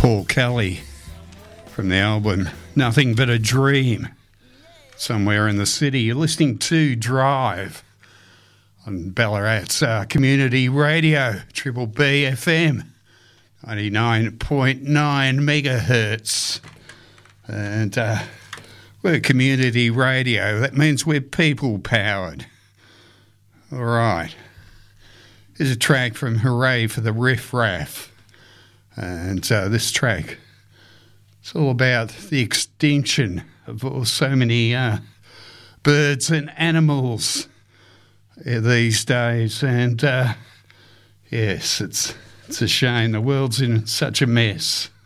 Paul Kelly from the album Nothing But a Dream, somewhere in the city. You're listening to Drive on Ballarat's community radio, Triple B FM, 99.9 megahertz. And we're community radio. That means we're people-powered. All right. Here's a track from Hooray for the Riff Raff. And this track, it's all about the extinction of so many birds and animals these days. And yes, it's a shame. The world's in such a mess.